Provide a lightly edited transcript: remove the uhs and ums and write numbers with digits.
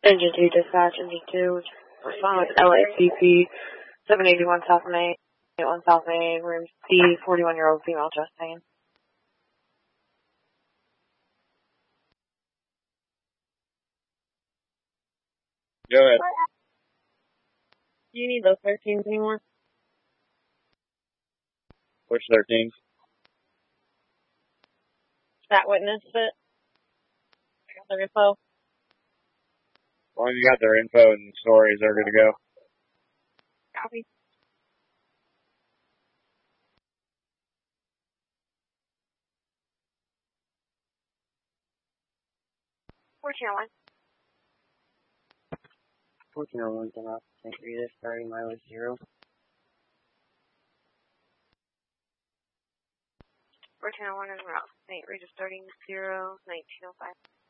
Engine 2 dispatch, Engine 2, respond with LACP 781 South Main, 81 South Main, room C, 41-year-old female chest pain. Go ahead. Do you need those 13s anymore? Which 13? That witness that I got their info. As long as you got their info and stories, they're good to go. Copy. Where's your line? 1401 came out St. Rita, starting mileage 0. Route 101 is route St. Rita starting 0, 1905.